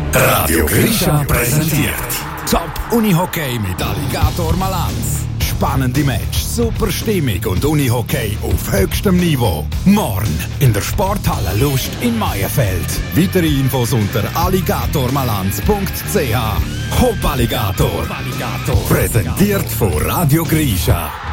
Radio Grisha präsentiert Top Unihockey mit Alligator Malanz. Spannende Match, super Stimmung und Unihockey auf höchstem Niveau. Morgen in der Sporthalle Lust in Meierfeld. Weitere Infos unter alligatormalanz.ch. Hopp Alligator. Präsentiert von Radio Grisha.